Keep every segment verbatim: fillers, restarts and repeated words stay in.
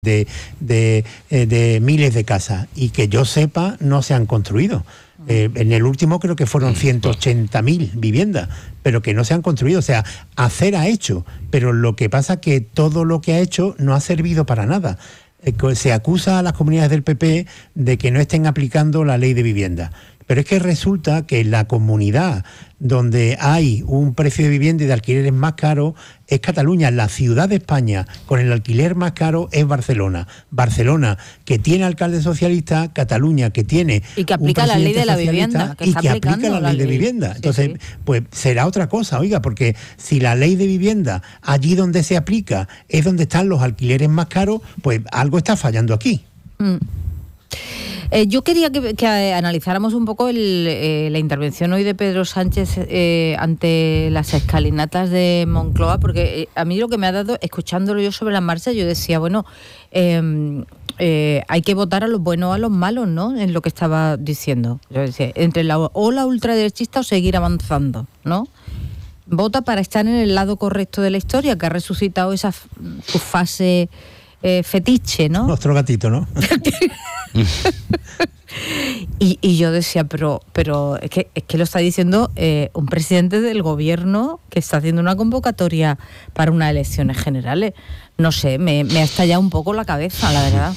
de, de, de miles de casas y que yo sepa no se han construido. Eh, en el último creo que fueron ciento ochenta mil viviendas, pero que no se han construido. O sea, hacer ha hecho, pero lo que pasa es que todo lo que ha hecho no ha servido para nada. Eh, se acusa a las comunidades del P P de que no estén aplicando la ley de vivienda. Pero es que resulta que la comunidad donde hay un precio de vivienda y de alquileres más caro es Cataluña. La ciudad de España con el alquiler más caro es Barcelona. Barcelona, que tiene alcalde socialista, Cataluña, que tiene y que aplica la ley de la vivienda, que y que aplica la, la ley de vivienda. Entonces, sí, sí. pues será otra cosa, oiga, porque si la ley de vivienda allí donde se aplica es donde están los alquileres más caros, pues algo está fallando aquí. Mm. Eh, yo quería que, que analizáramos un poco el, eh, la intervención hoy de Pedro Sánchez eh, ante las escalinatas de Moncloa, porque eh, a mí lo que me ha dado, escuchándolo yo sobre la marcha, yo decía, bueno, eh, eh, hay que votar a los buenos o a los malos, ¿no? En lo que estaba diciendo. Yo decía, entre la ola ultraderechista o seguir avanzando, ¿no? Vota para estar en el lado correcto de la historia, que ha resucitado esa su fase eh, fetiche, ¿no? Nuestro gatito, ¿no? y, y yo decía, pero pero es que, es que lo está diciendo eh, un presidente del gobierno que está haciendo una convocatoria para unas elecciones generales. No sé, me, me ha estallado un poco la cabeza, la verdad.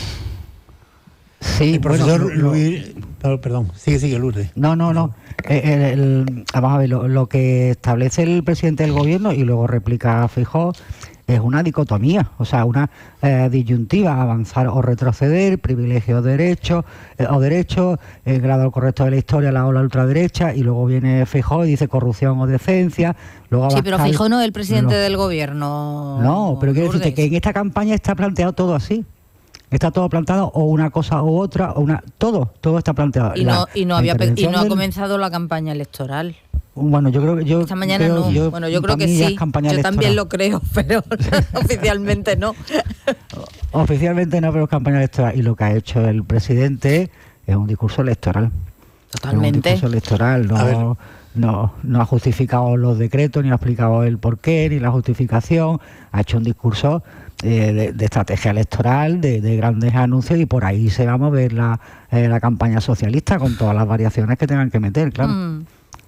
Sí, el profesor bueno, Luis... Lo, perdón, sigue, sigue, Lourdes. No, no, no. El, el, el, vamos a ver, lo, lo que establece el presidente del gobierno y luego replica Feijóo es una dicotomía, o sea, una eh, disyuntiva, avanzar o retroceder, privilegio o derecho, eh, o derecho, el grado correcto de la historia, la ola ultraderecha, y luego viene Feijóo y dice corrupción o decencia. Luego sí, pero Feijóo no es el presidente no. del gobierno. No, pero quiero decirte que en esta campaña está planteado todo así. Está todo planteado, o una cosa u otra, o una todo, todo está planteado. Y no, la, y no había y no ha del... comenzado la campaña electoral. Bueno, yo creo que yo esta mañana creo, no. Yo, bueno, yo creo que sí. Yo electoral. también lo creo, pero oficialmente no. Oficialmente no, pero es campaña electoral. Y lo que ha hecho el presidente es un discurso electoral. Totalmente. Es un discurso electoral. No, no, no ha justificado los decretos, ni ha explicado el porqué, ni la justificación. Ha hecho un discurso eh, de, de estrategia electoral, de, de grandes anuncios, y por ahí se va a mover la, eh, la campaña socialista con todas las variaciones que tengan que meter, claro. Mm.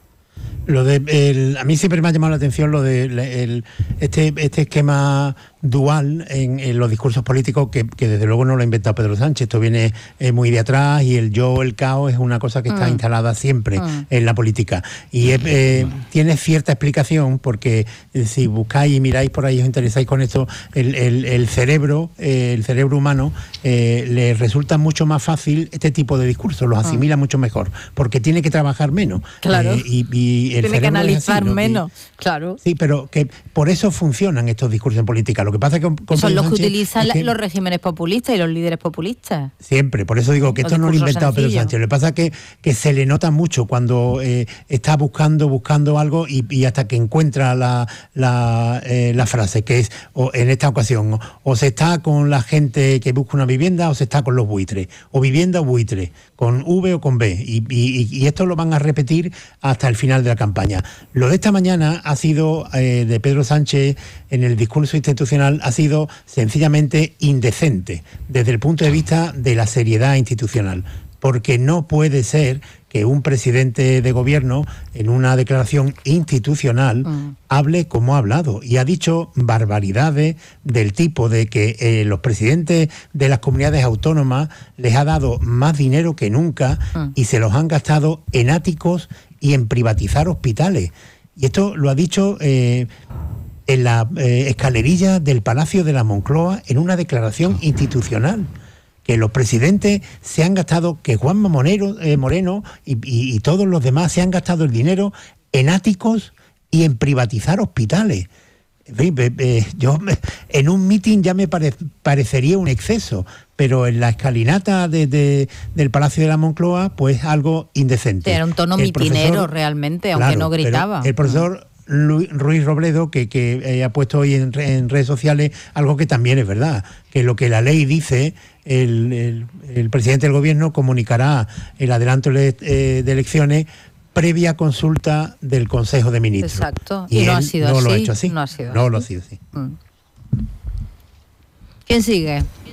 Lo de el, a mí siempre me ha llamado la atención lo de el, este este esquema dual en, en los discursos políticos que, que desde luego no lo ha inventado Pedro Sánchez. Esto viene eh, muy de atrás, y el yo, el caos es una cosa que está mm. instalada siempre mm. en la política, y eh, eh, tiene cierta explicación porque eh, si buscáis y miráis por ahí, os interesáis con esto, el, el, el cerebro eh, el cerebro humano eh, le resulta mucho más fácil este tipo de discursos, los asimila mm. mucho mejor porque tiene que trabajar menos, claro. eh, y, y el tiene que analizar así, ¿no? menos, y, claro. Sí, pero que por eso funcionan estos discursos en política. Lo que pasa es que con, con son los que Sánchez utilizan es que los regímenes populistas y los líderes populistas. Siempre, por eso digo que los esto no lo ha inventado sencillos. Pedro Sánchez. Lo que pasa es que, que se le nota mucho cuando eh, está buscando, buscando algo y, y hasta que encuentra la, la, eh, la frase, que es, o en esta ocasión, o, o se está con la gente que busca una vivienda o se está con los buitres, o vivienda o buitre, con V o con B, y, y, y esto lo van a repetir hasta el final de la campaña. Lo de esta mañana ha sido, eh, de Pedro Sánchez, en el discurso institucional, ha sido sencillamente indecente desde el punto de vista de la seriedad institucional, porque no puede ser que un presidente de gobierno en una declaración institucional mm. hable como ha hablado, y ha dicho barbaridades del tipo de que eh, los presidentes de las comunidades autónomas les ha dado más dinero que nunca mm. y se los han gastado en áticos y en privatizar hospitales. Y esto lo ha dicho eh, en la eh, escalerilla del Palacio de la Moncloa en una declaración institucional, que los presidentes se han gastado, que Juanma Monero, eh, Moreno y, y, y todos los demás se han gastado el dinero en áticos y en privatizar hospitales. En fin, eh, eh, yo en un mitin ya me pare, parecería un exceso, pero en la escalinata de, de, del Palacio de la Moncloa, pues algo indecente. Era un tono el mitinero profesor, realmente, aunque claro, no gritaba. El profesor Luis, Ruiz Robledo, que, que eh, ha puesto hoy en, en redes sociales algo que también es verdad, que lo que la ley dice, el, el, el presidente del gobierno comunicará el adelanto de, eh, de elecciones previa consulta del Consejo de Ministros. Exacto, y, y no él ha sido no así. Lo ha hecho así. No ha sido no así. lo ha sido así. Mm. ¿Quién sigue?